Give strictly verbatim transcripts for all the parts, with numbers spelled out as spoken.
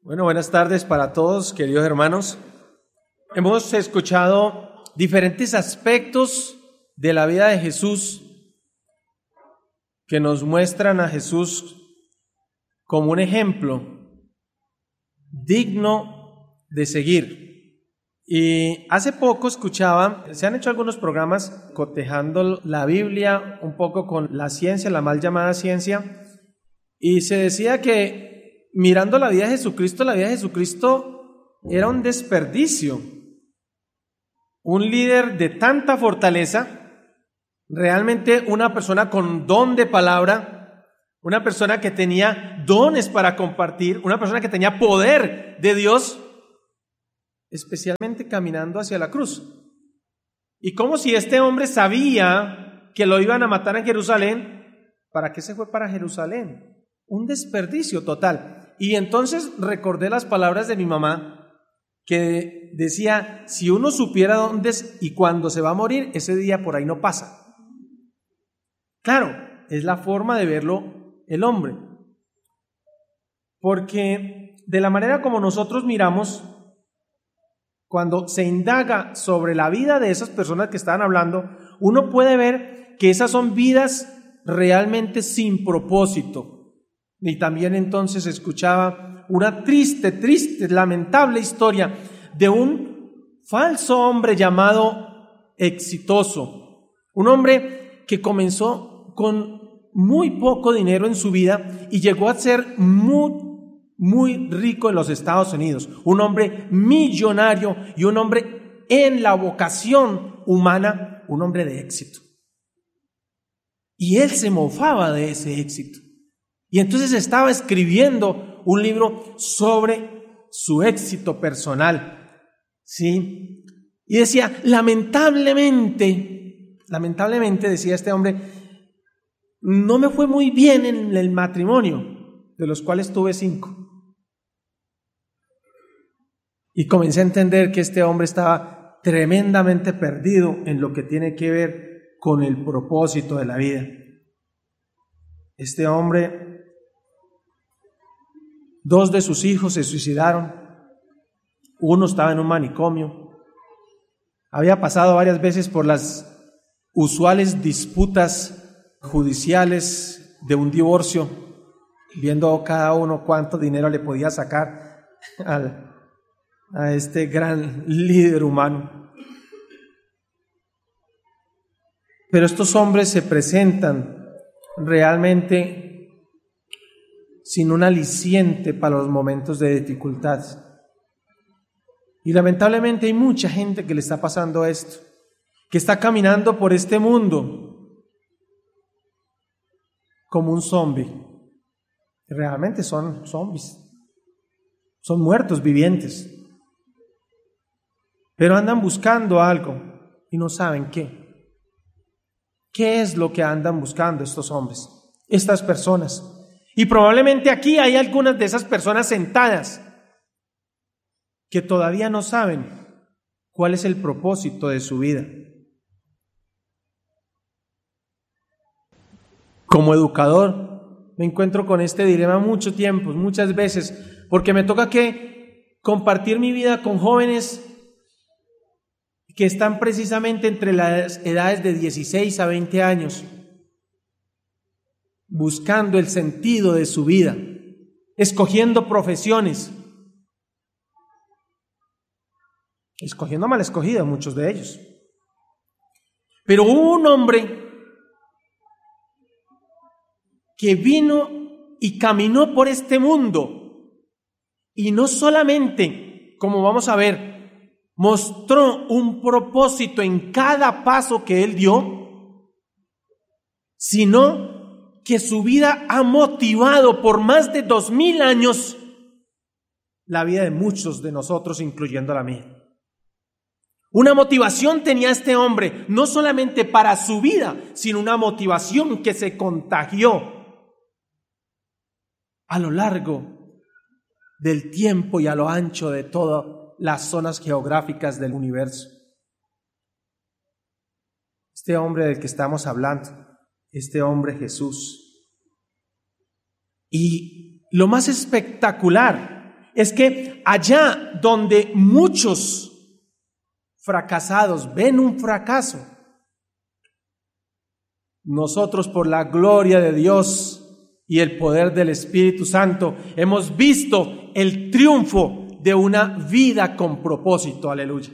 Bueno, buenas tardes para todos, queridos hermanos. Hemos escuchado diferentes aspectos de la vida de Jesús que nos muestran a Jesús como un ejemplo digno de seguir. Y hace poco escuchaba, se han hecho algunos programas cotejando la Biblia un poco con la ciencia, la mal llamada ciencia, y se decía que mirando la vida de Jesucristo, la vida de Jesucristo era un desperdicio. Un líder de tanta fortaleza, realmente una persona con don de palabra, una persona que tenía dones para compartir, una persona que tenía poder de Dios, especialmente caminando hacia la cruz. Y como si este hombre sabía que lo iban a matar en Jerusalén, ¿para qué se fue para Jerusalén? Un desperdicio total. Y entonces recordé las palabras de mi mamá que decía, si uno supiera dónde es y cuándo se va a morir, ese día por ahí no pasa. Claro, es la forma de verlo el hombre. Porque de la manera como nosotros miramos, cuando se indaga sobre la vida de esas personas que estaban hablando, uno puede ver que esas son vidas realmente sin propósito. Y también entonces escuchaba una triste, triste, lamentable historia de un falso hombre llamado Exitoso. Un hombre que comenzó con muy poco dinero en su vida y llegó a ser muy, muy rico en los Estados Unidos. Un hombre millonario y un hombre en la vocación humana, un hombre de éxito. Y él se mofaba de ese éxito. Y entonces estaba escribiendo un libro sobre su éxito personal, ¿sí? Y decía, lamentablemente, lamentablemente, decía este hombre, no me fue muy bien en el matrimonio, de los cuales tuve cinco. Y comencé a entender que este hombre estaba tremendamente perdido en lo que tiene que ver con el propósito de la vida. Este hombre, dos de sus hijos se suicidaron, uno estaba en un manicomio, había pasado varias veces por las usuales disputas judiciales de un divorcio, viendo cada uno cuánto dinero le podía sacar al, a este gran líder humano. Pero estos hombres se presentan realmente sin un aliciente para los momentos de dificultad. Y lamentablemente hay mucha gente que le está pasando esto, que está caminando por este mundo como un zombie. Realmente son zombies, son muertos vivientes, pero andan buscando algo y no saben qué. ¿Qué es lo que andan buscando estos hombres, estas personas? Y probablemente aquí hay algunas de esas personas sentadas que todavía no saben cuál es el propósito de su vida. Como educador me encuentro con este dilema mucho tiempo, muchas veces, porque me toca que compartir mi vida con jóvenes que están precisamente entre las edades de dieciséis a veinte años, buscando el sentido de su vida, escogiendo profesiones, escogiendo mal escogido muchos de ellos. Pero hubo un hombre que vino y caminó por este mundo y no solamente, como vamos a ver, mostró un propósito en cada paso que él dio, sino que su vida ha motivado por más de dos mil años la vida de muchos de nosotros, incluyendo la mía. Una motivación tenía este hombre, no solamente para su vida, sino una motivación que se contagió a lo largo del tiempo y a lo ancho de todas las zonas geográficas del universo. Este hombre del que estamos hablando, este hombre Jesús. Y lo más espectacular es que allá donde muchos fracasados ven un fracaso, nosotros por la gloria de Dios y el poder del Espíritu Santo hemos visto el triunfo de una vida con propósito. Aleluya.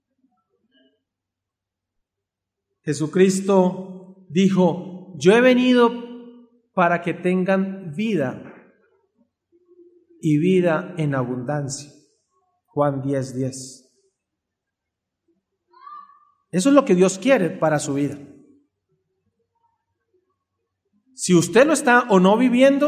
Jesucristo dijo: yo he venido para que tengan vida y vida en abundancia. Juan diez, diez. Eso es lo que Dios quiere para su vida. Si usted lo está o no viviendo,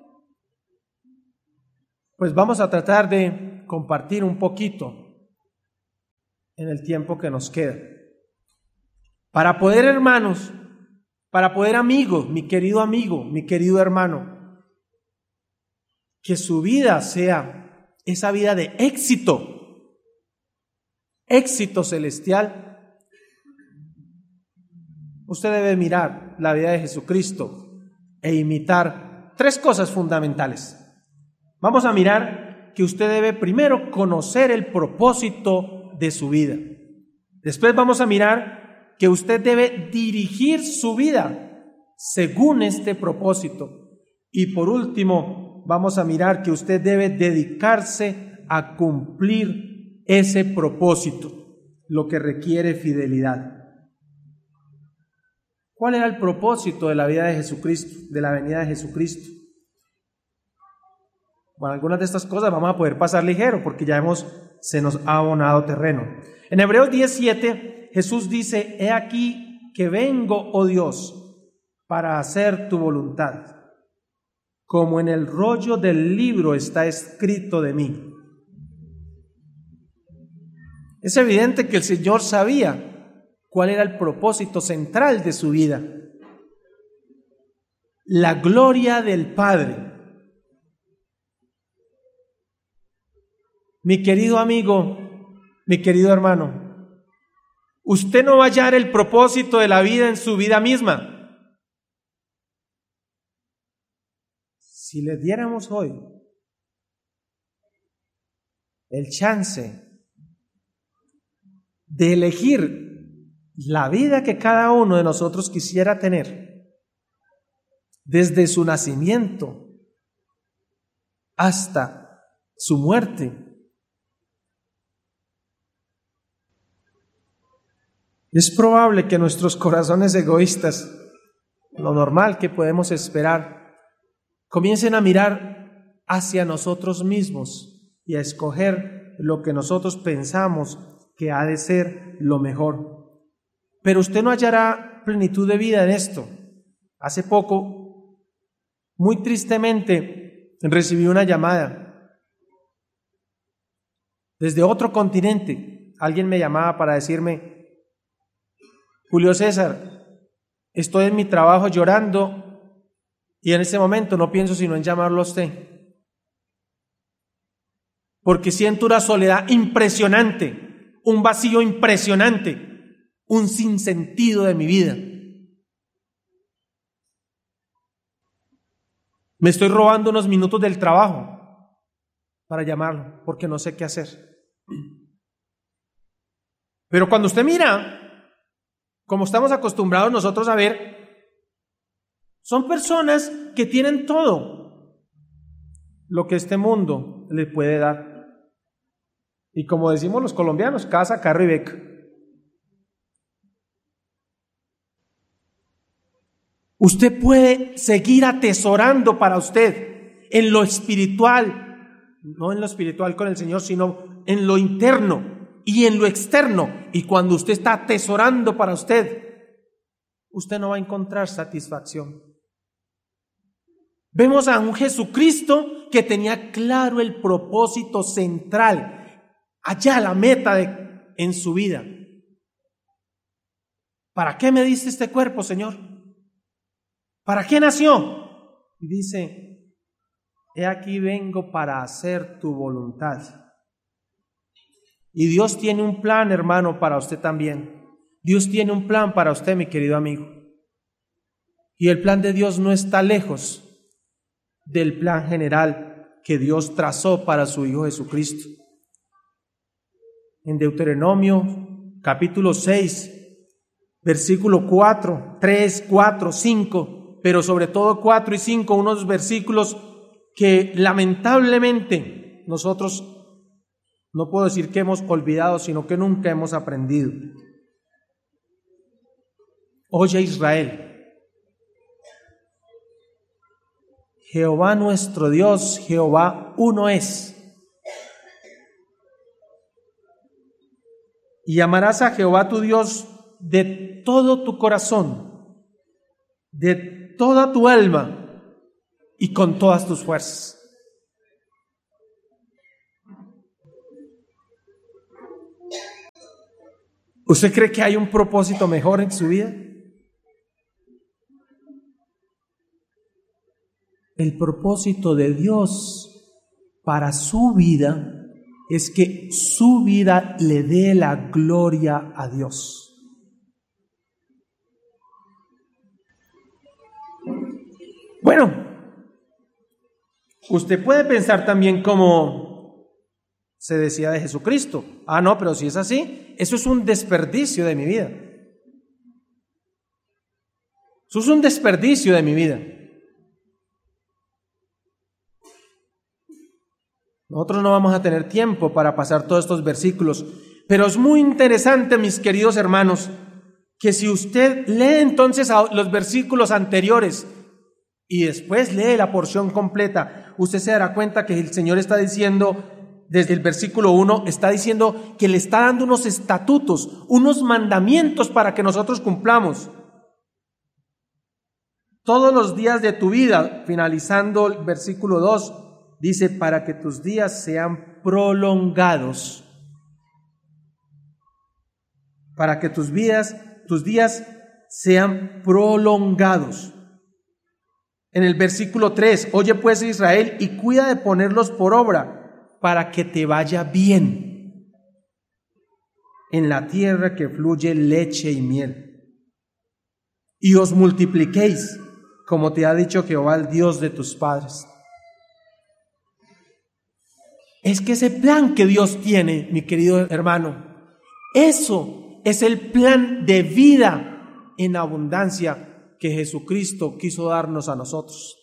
pues vamos a tratar de compartir un poquito en el tiempo que nos queda. Para poder, hermanos, para poder, amigos, mi querido amigo, mi querido hermano, que su vida sea esa vida de éxito, éxito celestial, usted debe mirar la vida de Jesucristo e imitar tres cosas fundamentales. Vamos a mirar que usted debe primero conocer el propósito de su vida. Después vamos a mirar que usted debe dirigir su vida según este propósito. Y por último, vamos a mirar que usted debe dedicarse a cumplir ese propósito, lo que requiere fidelidad. ¿Cuál era el propósito de la vida de Jesucristo, de la venida de Jesucristo? Bueno, algunas de estas cosas vamos a poder pasar ligero porque ya hemos, se nos ha abonado terreno. En Hebreos diez, siete, Jesús dice: he aquí que vengo, oh Dios, para hacer tu voluntad, como en el rollo del libro está escrito de mí. Es evidente que el Señor sabía cuál era el propósito central de su vida: la gloria del Padre. Mi querido amigo, mi querido hermano, usted no va a hallar el propósito de la vida en su vida misma. Si le diéramos hoy el chance de elegir la vida que cada uno de nosotros quisiera tener, desde su nacimiento hasta su muerte, es probable que nuestros corazones egoístas, lo normal que podemos esperar, comiencen a mirar hacia nosotros mismos y a escoger lo que nosotros pensamos que ha de ser lo mejor. Pero usted no hallará plenitud de vida en esto. Hace poco, muy tristemente, recibí una llamada desde otro continente. Alguien me llamaba para decirme: Julio César, estoy en mi trabajo llorando y en este momento no pienso sino en llamarlo a usted, porque siento una soledad impresionante, un vacío impresionante, un sinsentido de mi vida. Me estoy robando unos minutos del trabajo para llamarlo, porque no sé qué hacer. Pero cuando usted mira, como estamos acostumbrados nosotros a ver, son personas que tienen todo lo que este mundo le puede dar. Y como decimos los colombianos, casa, carro y beca. Usted puede seguir atesorando para usted en lo espiritual, no en lo espiritual con el Señor, sino en lo interno y en lo externo. Y cuando usted está atesorando para usted, usted no va a encontrar satisfacción. Vemos a un Jesucristo que tenía claro el propósito central, allá la meta de, en su vida. ¿Para qué me diste este cuerpo, Señor? ¿Para qué nació? Y dice: he aquí vengo para hacer tu voluntad. Y Dios tiene un plan, hermano, para usted también. Dios tiene un plan para usted, mi querido amigo. Y el plan de Dios no está lejos del plan general que Dios trazó para su Hijo Jesucristo. En Deuteronomio capítulo seis, versículo cuatro, tres, cuatro, cinco, pero sobre todo cuatro y cinco, unos versículos que lamentablemente nosotros, no puedo decir que hemos olvidado, sino que nunca hemos aprendido. Oye Israel, Jehová nuestro Dios, Jehová uno es. Y amarás a Jehová tu Dios de todo tu corazón, de toda tu alma y con todas tus fuerzas. ¿Usted cree que hay un propósito mejor en su vida? El propósito de Dios para su vida es que su vida le dé la gloria a Dios. Bueno, usted puede pensar también como se decía de Jesucristo. Ah, no, pero si es así, eso es un desperdicio de mi vida. Eso es un desperdicio de mi vida. Nosotros no vamos a tener tiempo para pasar todos estos versículos, pero es muy interesante, mis queridos hermanos, que si usted lee entonces los versículos anteriores y después lee la porción completa, usted se dará cuenta que el Señor está diciendo, desde el versículo uno, está diciendo que le está dando unos estatutos, unos mandamientos para que nosotros cumplamos. Todos los días de tu vida, finalizando el versículo dos, dice, para que tus días sean prolongados, para que tus vidas, tus días sean prolongados. En el versículo tres, oye pues Israel, y cuida de ponerlos por obra, para que te vaya bien en la tierra que fluye leche y miel, y os multipliquéis, como te ha dicho Jehová, el Dios de tus padres. Es que ese plan que Dios tiene, mi querido hermano, eso es el plan de vida en abundancia que Jesucristo quiso darnos a nosotros.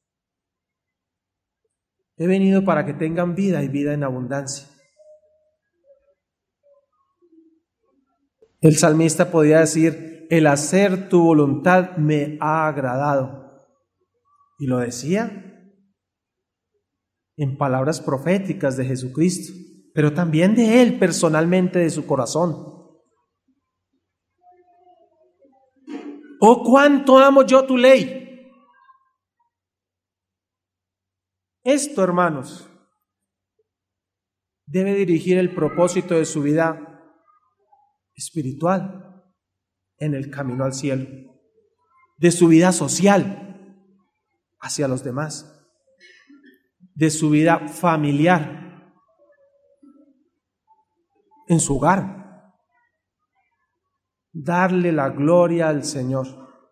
He venido para que tengan vida y vida en abundancia. El salmista podía decir, el hacer tu voluntad me ha agradado. Y lo decía en palabras proféticas de Jesucristo, pero también de Él personalmente, de su corazón. Oh, cuánto amo yo tu ley. Esto, hermanos, debe dirigir el propósito de su vida espiritual en el camino al cielo, de su vida social hacia los demás, de su vida familiar, en su hogar. Darle la gloria al Señor.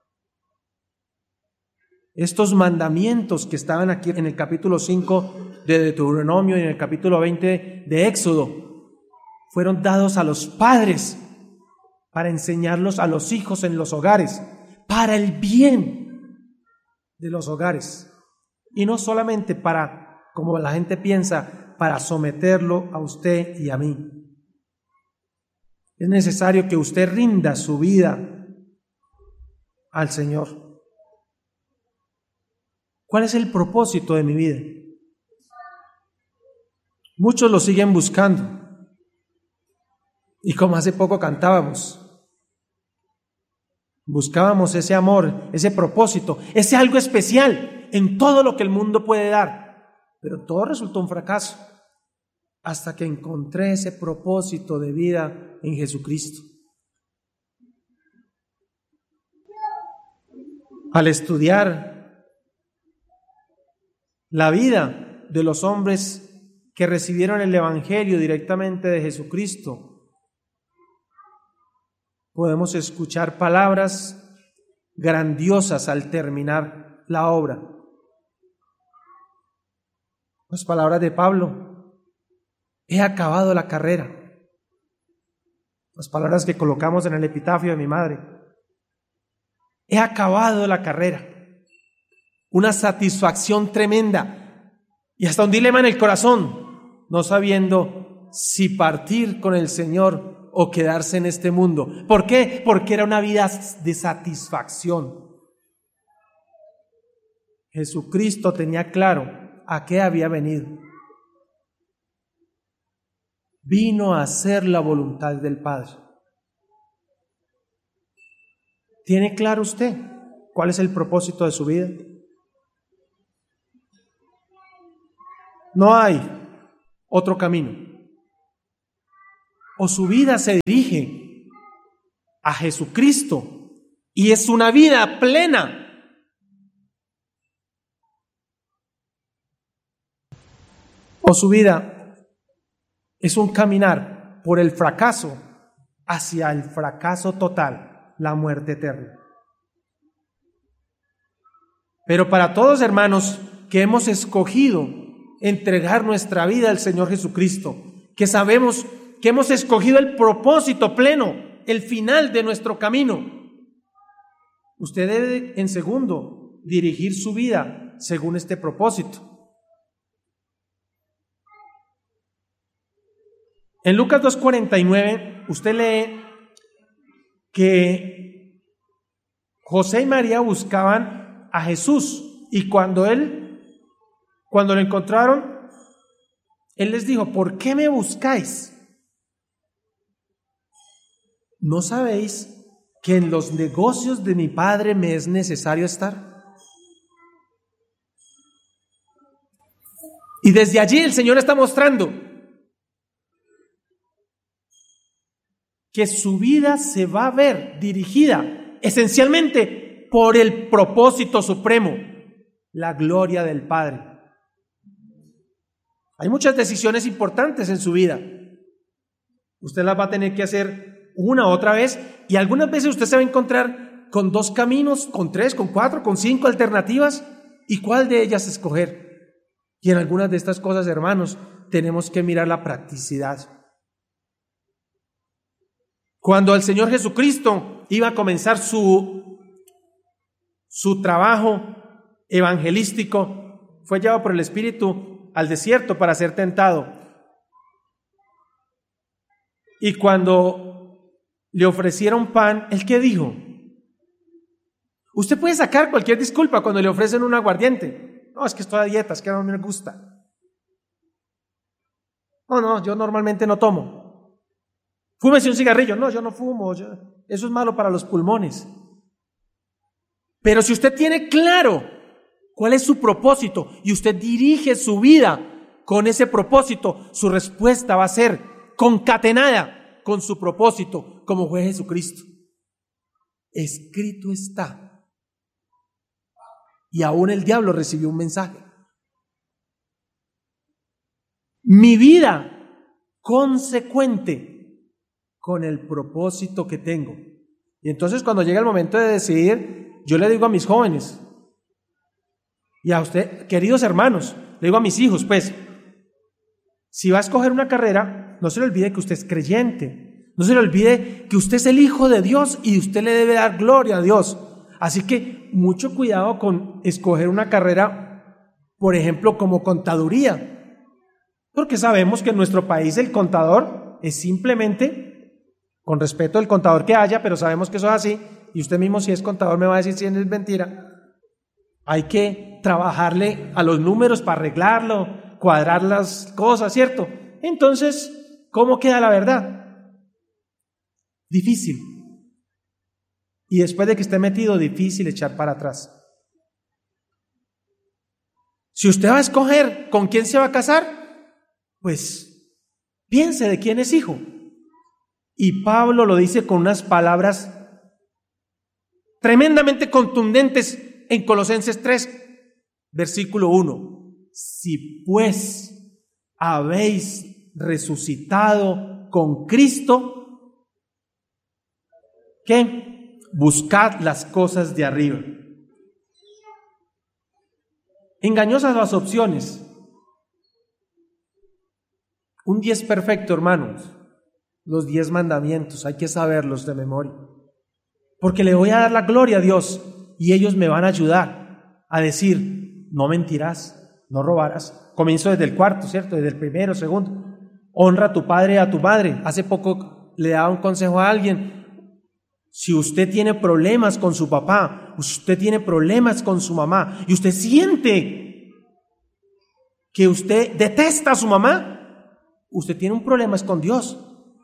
Estos mandamientos que estaban aquí en el capítulo cinco de Deuteronomio y en el capítulo veinte de Éxodo fueron dados a los padres para enseñarlos a los hijos en los hogares, para el bien de los hogares, y no solamente para, como la gente piensa, para someterlo a usted y a mí. Es necesario que usted rinda su vida al Señor. ¿Cuál es el propósito de mi vida? Muchos lo siguen buscando. Y como hace poco cantábamos, buscábamos ese amor, ese propósito, ese algo especial en todo lo que el mundo puede dar. Pero todo resultó un fracaso hasta que encontré ese propósito de vida en Jesucristo. Al estudiar la vida de los hombres que recibieron el Evangelio directamente de Jesucristo, podemos escuchar palabras grandiosas al terminar la obra. Las palabras de Pablo: he acabado la carrera. Las palabras que colocamos en el epitafio de mi madre: he acabado la carrera. Una satisfacción tremenda y hasta un dilema en el corazón, no sabiendo si partir con el Señor o quedarse en este mundo. ¿Por qué? Porque era una vida de satisfacción. Jesucristo tenía claro a qué había venido. Vino a hacer la voluntad del Padre. ¿Tiene claro usted cuál es el propósito de su vida? No hay otro camino. O su vida se dirige a Jesucristo y es una vida plena, o su vida es un caminar por el fracaso hacia el fracaso total, la muerte eterna. Pero para todos, hermanos, que hemos escogido entregar nuestra vida al Señor Jesucristo, que sabemos que hemos escogido el propósito pleno, el final de nuestro camino, usted debe, en segundo, dirigir su vida según este propósito. En Lucas dos cuarenta y nueve, usted lee que José y María buscaban a Jesús, y cuando él, cuando lo encontraron, él les dijo: ¿por qué me buscáis? ¿No sabéis que en los negocios de mi Padre me es necesario estar? Y desde allí el Señor está mostrando que su vida se va a ver dirigida esencialmente por el propósito supremo, la gloria del Padre. Hay muchas decisiones importantes en su vida. Usted las va a tener que hacer una otra vez, y algunas veces usted se va a encontrar con dos caminos, con tres, con cuatro, con cinco alternativas, y cuál de ellas escoger. Y en algunas de estas cosas, hermanos, tenemos que mirar la practicidad. Cuando el Señor Jesucristo iba a comenzar su, su trabajo evangelístico, fue llevado por el Espíritu al desierto para ser tentado. Y cuando le ofrecieron pan, ¿él qué dijo? Usted puede sacar cualquier disculpa cuando le ofrecen un aguardiente. No, es que estoy a dieta, es que no me gusta. No, no, yo normalmente no tomo. Fúmese un cigarrillo. No, yo no fumo. Yo, eso es malo para los pulmones. Pero si usted tiene claro cuál es su propósito y usted dirige su vida con ese propósito, su respuesta va a ser concatenada con su propósito, como fue Jesucristo. Escrito está. Y aún el diablo recibió un mensaje. Mi vida consecuente con el propósito que tengo. Y entonces, cuando llega el momento de decidir, yo le digo a mis jóvenes y a usted, queridos hermanos, le digo a mis hijos, pues, si va a escoger una carrera, no se le olvide que usted es creyente, no se le olvide que usted es el Hijo de Dios y usted le debe dar gloria a Dios. Así que mucho cuidado con escoger una carrera, por ejemplo, como contaduría, porque sabemos que en nuestro país el contador es simplemente, con respeto al contador que haya, pero sabemos que eso es así, y usted mismo, si es contador, me va a decir si es mentira. Hay que trabajarle a los números para arreglarlo, cuadrar las cosas, ¿cierto? Entonces, ¿cómo queda la verdad? Difícil. Y después de que esté metido, difícil echar para atrás. Si usted va a escoger con quién se va a casar, pues piense de quién es hijo. Y Pablo lo dice con unas palabras tremendamente contundentes en Colosenses tres, versículo uno. Si pues habéis resucitado con Cristo, ¿qué? Buscad las cosas de arriba. Engañosas las opciones. Un diez perfecto, hermanos. Los diez mandamientos, hay que saberlos de memoria. Porque le voy a dar la gloria a Dios y ellos me van a ayudar a decir, no mentirás, no robarás. Comienzo desde el cuarto, ¿cierto? Desde el primero, segundo. Honra a tu padre y a tu madre. Hace poco le daba un consejo a alguien. Si usted tiene problemas con su papá, usted tiene problemas con su mamá y usted siente que usted detesta a su mamá, usted tiene un problema es con Dios.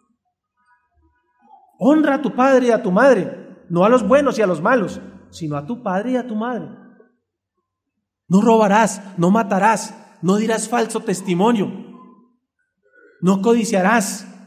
Honra a tu padre y a tu madre, no a los buenos y a los malos, sino a tu padre y a tu madre. No robarás, no matarás, no dirás falso testimonio, no codiciarás,